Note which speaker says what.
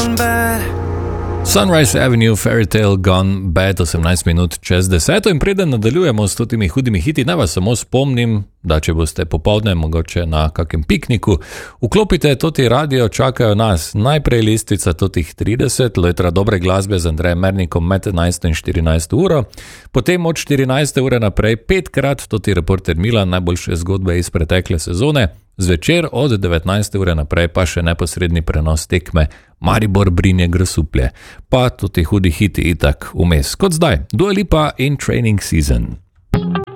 Speaker 1: Sunrise Avenue, Fairytale Gone Bad, 18 minut čez 10. In preden nadaljujemo s totimi hudimi hiti, naj vas samo spomnim, da če boste popoldne mogoče na kakem pikniku, vklopite toti radio, čakajo nas najprej listica totih 30 letra dobre glasbe z Andrejem Mernikom med 11 in 14 uro, potem od 14 ure naprej 5krat toti Reporter Milan, najboljše zgodbe iz pretekle sezone, zvečer od 19 ure naprej pa še neposredni prenos tekme Maribor Brinje Grosuplje, pa toti hudi hiti itak vmes, kot zdaj, Dua Lipa in Training Season.